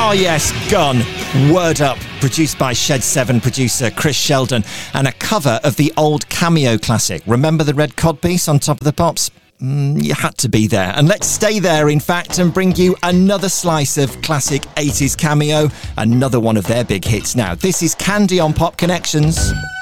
Oh yes, Gone, Word Up, produced by Shed 7 producer Chris Sheldon, and a cover of the old Cameo classic. Remember the red codpiece on Top of the Pops? You had to be there. And let's stay there, in fact, and bring you another slice of classic 80s Cameo, another one of their big hits now. This is Candy on Pop Connections.